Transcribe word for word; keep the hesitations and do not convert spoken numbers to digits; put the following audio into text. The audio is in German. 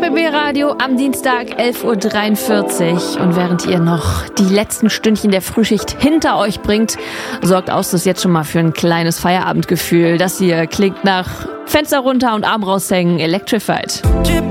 R B B Radio am Dienstag elf Uhr dreiundvierzig. Und während ihr noch die letzten Stündchen der Frühschicht hinter euch bringt, sorgt Austus jetzt schon mal für ein kleines Feierabendgefühl. Das hier klingt nach Fenster runter und Arm raushängen, Electrified.